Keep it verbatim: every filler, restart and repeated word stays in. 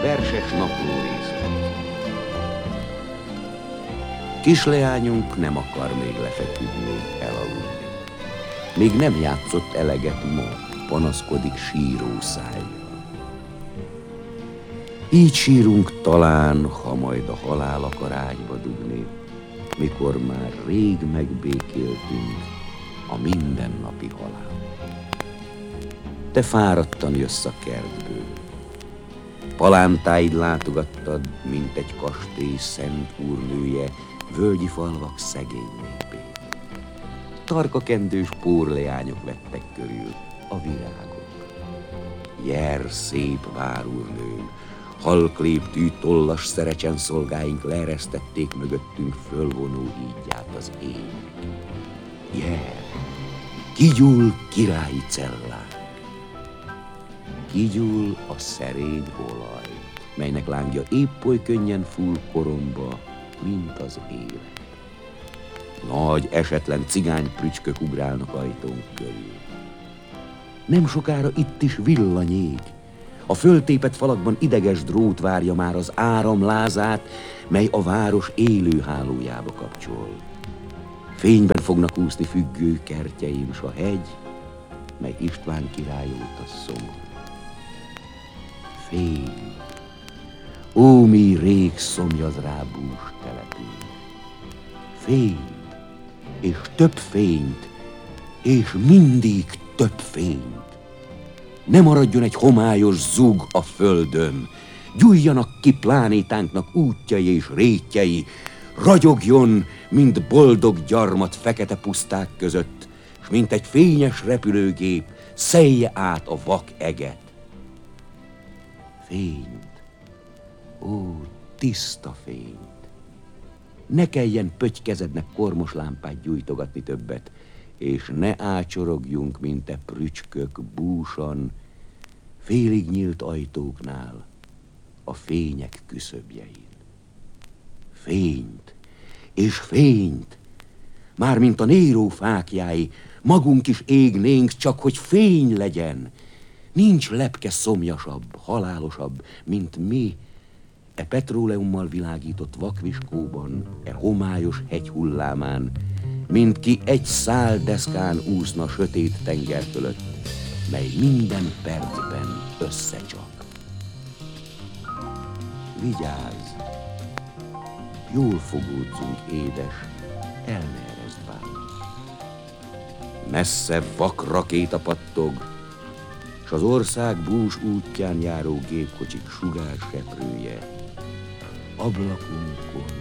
Verses napló részlet. Kisleányunk nem akar még lefeküdni, elaludni. Még nem játszott eleget ma, panaszkodik síró szájjal. Így sírunk talán, ha majd a halál akar ágyba dugni, mikor már rég megbékéltünk a mindennapi halál. Te fáradtan jössz a kertből. Palántáid látogattad, mint egy kastély szent úrnője, völgyi falvak szegény népét. Tarkakendős pórleányok vettek körül a virágok. Jer szép várúrnőm, halkléptű tollas szerecsen szolgáink leeresztették mögöttünk fölvonó hídját az ég. Jer, kigyúl királyi cellák. Kigyúl a szerény olaj, melynek lángja épp oly könnyen full koromba, mint az élet. Nagy, esetlen cigányprücskök ugrálnak ajtónk körül. Nem sokára itt is villany ég. A föltépett falakban ideges drót várja már az áramlázát, mely a város élőhálójába kapcsol. Fényben fognak úszni függő kertjeim, s a hegy, mely István király óta szomorú. Fény, ó, mi rég szomjaz rá bús telepünk. Fény, és több fényt, és mindig több fényt. Ne maradjon egy homályos zug a földön, gyújjanak ki plánétánknak útjai és rétjei, ragyogjon, mint boldog gyarmat fekete puszták között, s mint egy fényes repülőgép szelje át a vak eget. Fényt, ó, tiszta fényt! Ne kelljen pötykezednek kormos lámpát gyújtogatni többet, és ne ácsorogjunk, mint te prücskök búsan, félig nyílt ajtóknál, a fények küszöbjein. Fényt, és fényt, mármint a Néró fáklyái, magunk is égnénk, csak hogy fény legyen. Nincs lepke szomjasabb, halálosabb, mint mi, e petróleummal világított vakviskóban, e homályos hegy hullámán, mint ki egy szál deszkán úszna sötét tenger fölött, mely minden percben összecsap. Vigyázz, jól fogódzunk, édes, el ne ereszd bánat. Messze vak rakéta pattog, s az ország bús útján járó gépkocsik sugárseprője ablakunkon